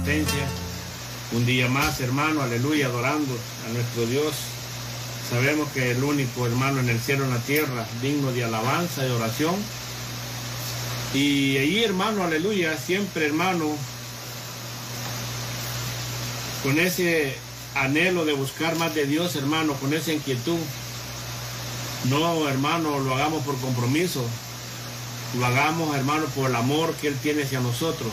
asistencia. Un día más, hermano, aleluya, adorando a nuestro Dios. Sabemos que el único, hermano, en el cielo y en la tierra, digno de alabanza y oración. Y allí, hermano, aleluya, siempre, hermano, con ese anhelo de buscar más de Dios, hermano, con esa inquietud. No, hermano, lo hagamos por compromiso. Lo hagamos, hermano, por el amor que Él tiene hacia nosotros.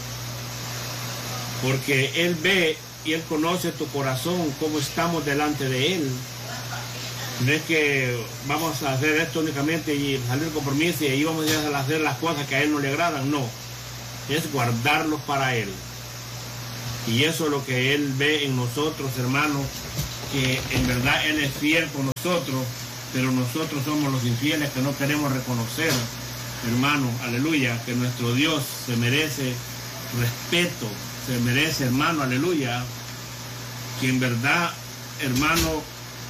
Porque Él ve y Él conoce tu corazón, cómo estamos delante de Él. No es que vamos a hacer esto únicamente y salir compromiso y ahí vamos a hacer las cosas que a Él no le agradan. No, es guardarlos para Él. Y eso es lo que Él ve en nosotros, hermano, que en verdad Él es fiel con nosotros, pero nosotros somos los infieles que no queremos reconocer, hermano, aleluya, que nuestro Dios se merece respeto, se merece, hermano, aleluya, que en verdad, hermano,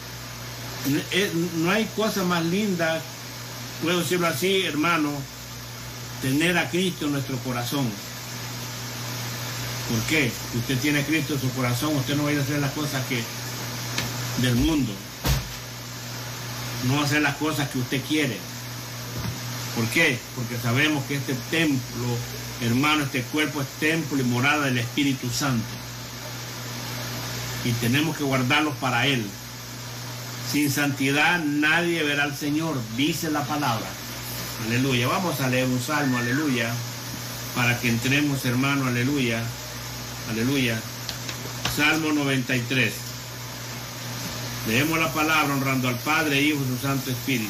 no hay cosa más linda, puedo decirlo así, hermano, tener a Cristo en nuestro corazón. ¿Por qué? Si usted tiene a Cristo en su corazón, usted no va a ir a hacer las cosas del mundo. No va a hacer las cosas que usted quiere. ¿Por qué? Porque sabemos que este templo, hermano, este cuerpo es templo y morada del Espíritu Santo. Y tenemos que guardarlos para Él. Sin santidad nadie verá al Señor, dice la palabra. Aleluya. Vamos a leer un salmo, aleluya, para que entremos, hermano, aleluya. Aleluya. Salmo 93. Leemos la palabra honrando al Padre, Hijo y su Santo Espíritu.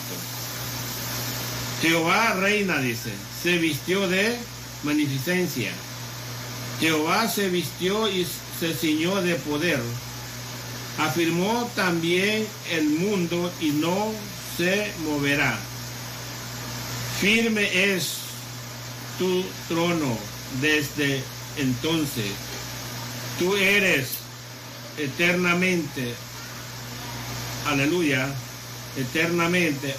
Jehová reina, dice, se vistió de magnificencia. Jehová se vistió y se ciñó de poder. Afirmó también el mundo y no se moverá. Firme es tu trono desde entonces. Tú eres eternamente, aleluya, eternamente,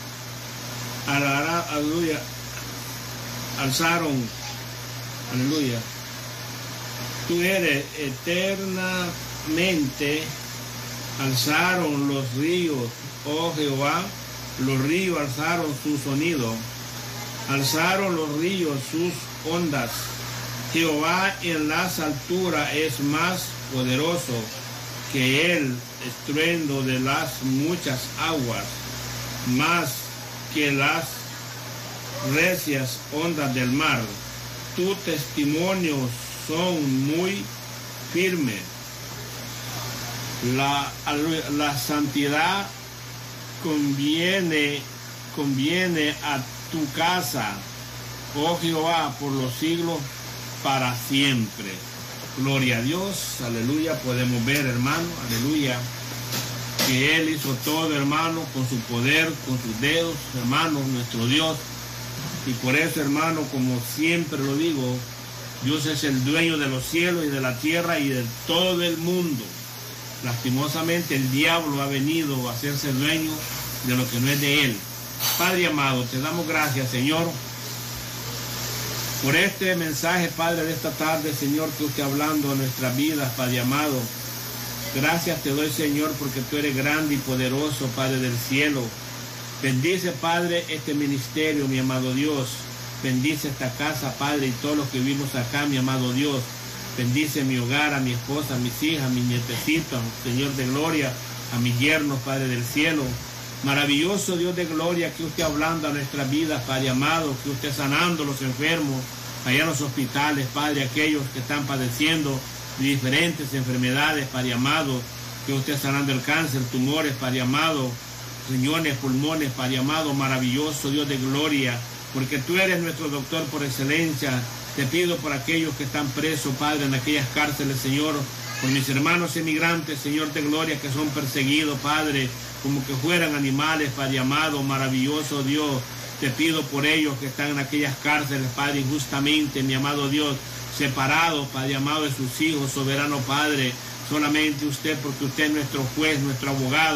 aleluya, alzaron, aleluya. Tú eres eternamente, alzaron los ríos, oh Jehová, los ríos alzaron su sonido, alzaron los ríos sus ondas. Jehová en las alturas es más poderoso que el estruendo de las muchas aguas, más que las recias ondas del mar. Tus testimonios son muy firmes. La santidad conviene a tu casa, oh Jehová, por los siglos para siempre. Gloria a Dios, aleluya. Podemos ver, hermano, aleluya, que Él hizo todo, hermano, con su poder, con sus dedos, hermano, nuestro Dios. Y por eso, hermano, como siempre lo digo, Dios es el dueño de los cielos y de la tierra y de todo el mundo. Lastimosamente el diablo ha venido a hacerse dueño de lo que no es de Él. Padre amado, te damos gracias, Señor, por este mensaje, Padre, de esta tarde, Señor, que usted hablando a nuestras vidas, Padre amado. Gracias te doy, Señor, porque tú eres grande y poderoso, Padre del cielo. Bendice, Padre, este ministerio, mi amado Dios. Bendice esta casa, Padre, y todos los que vivimos acá, mi amado Dios. Bendice mi hogar, a mi esposa, a mis hijas, a mis nietecitos, Señor de gloria, a mis yernos, Padre del cielo. Maravilloso Dios de gloria, que usted hablando a nuestras vidas, Padre amado, que usted sanando a los enfermos, allá en los hospitales, Padre, aquellos que están padeciendo de diferentes enfermedades, Padre amado, que usted sanando el cáncer, tumores, Padre amado, riñones, pulmones, Padre amado, maravilloso Dios de gloria, porque tú eres nuestro doctor por excelencia. Te pido por aquellos que están presos, Padre, en aquellas cárceles, Señor, por mis hermanos emigrantes, Señor de gloria, que son perseguidos, Padre, como que fueran animales, Padre amado, maravilloso Dios. Te pido por ellos que están en aquellas cárceles, Padre, injustamente, mi amado Dios, separados, Padre amado, de sus hijos, soberano Padre. Solamente usted, porque usted es nuestro juez, nuestro abogado,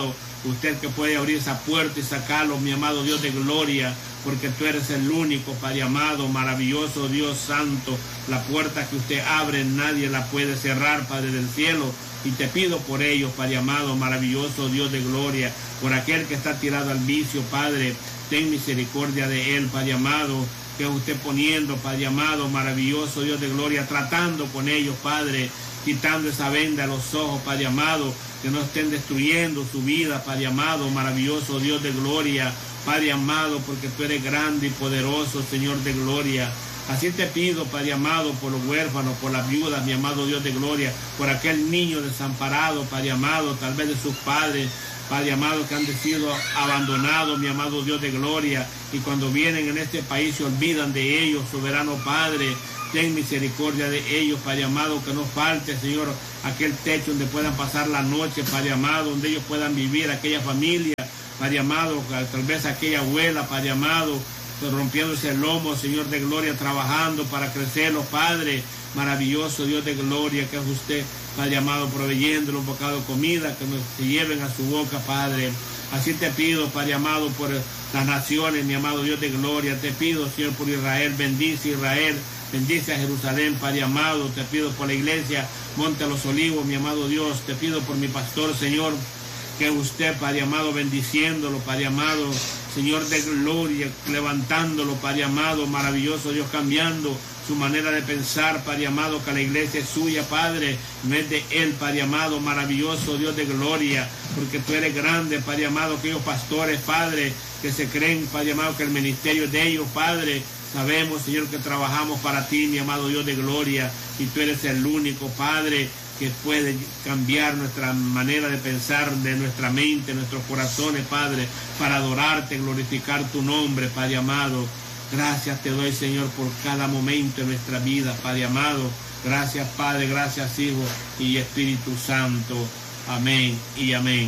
Usted que puede abrir esa puerta y sacarlos, mi amado Dios de gloria, porque tú eres el único, Padre amado, maravilloso Dios santo. La puerta que usted abre, nadie la puede cerrar, Padre del cielo. Y te pido por ellos, Padre amado, maravilloso Dios de gloria, por aquel que está tirado al vicio, Padre, ten misericordia de él, Padre amado, que usted poniendo, Padre amado, maravilloso Dios de gloria, tratando con ellos, Padre, quitando esa venda a los ojos, Padre amado, que no estén destruyendo su vida, Padre amado, maravilloso Dios de gloria, Padre amado, porque tú eres grande y poderoso, Señor de gloria. Así te pido, Padre amado, por los huérfanos, por las viudas, mi amado Dios de gloria, por aquel niño desamparado, Padre amado, tal vez de sus padres, Padre amado, que han sido abandonados, mi amado Dios de gloria, y cuando vienen en este país se olvidan de ellos, soberano Padre. Ten misericordia de ellos, Padre amado, que no falte, Señor, aquel techo donde puedan pasar la noche, Padre amado, donde ellos puedan vivir, aquella familia, Padre amado, tal vez aquella abuela, Padre amado, rompiéndose el lomo, Señor de gloria, trabajando para crecerlos, Padre, maravilloso Dios de gloria, que es usted, Padre amado, proveyendo un bocado de comida, que nos lleven a su boca, Padre. Así te pido, Padre amado, por las naciones, mi amado Dios de gloria, te pido, Señor, por Israel, bendice Israel, bendice a Jerusalén, Padre amado, te pido por la iglesia Monte de los Olivos, mi amado Dios, te pido por mi pastor, Señor, que usted, Padre amado, bendiciéndolo, Padre amado, Señor de gloria, levantándolo, Padre amado, maravilloso Dios, cambiando su manera de pensar, Padre amado, que la iglesia es suya, Padre, no es de él, Padre amado, maravilloso Dios de gloria, porque tú eres grande, Padre amado, aquellos pastores, Padre, que se creen, Padre amado, que el ministerio es de ellos, Padre. Sabemos, Señor, que trabajamos para ti, mi amado Dios de gloria, y tú eres el único, Padre, que puede cambiar nuestra manera de pensar, de nuestra mente, nuestros corazones, Padre, para adorarte, glorificar tu nombre, Padre amado. Gracias te doy, Señor, por cada momento de nuestra vida, Padre amado. Gracias, Padre, gracias, Hijo y Espíritu Santo. Amén y amén.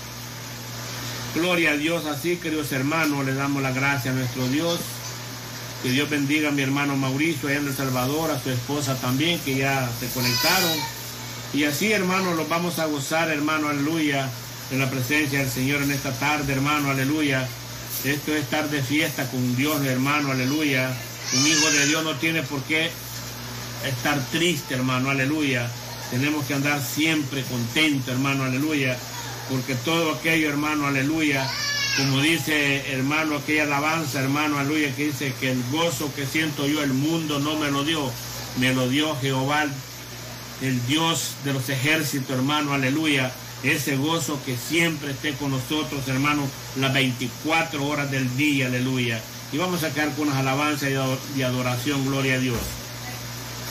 Gloria a Dios. Así, queridos hermanos, le damos la gracia a nuestro Dios. Que Dios bendiga a mi hermano Mauricio allá en El Salvador, a su esposa también, que ya se conectaron. Y así, hermanos, los vamos a gozar, hermano, aleluya, en la presencia del Señor en esta tarde, hermano, aleluya. Esto es estar de fiesta con Dios, hermano, aleluya. Un hijo de Dios no tiene por qué estar triste, hermano, aleluya. Tenemos que andar siempre contentos, hermano, aleluya. Porque todo aquello, hermano, aleluya, como dice, hermano, aquella alabanza, hermano, aleluya, que dice que el gozo que siento yo, el mundo no me lo dio Jehová, el Dios de los ejércitos, hermano, aleluya. Ese gozo que siempre esté con nosotros, hermano, las 24 horas del día, aleluya. Y vamos a quedar con unas alabanzas y adoración, gloria a Dios.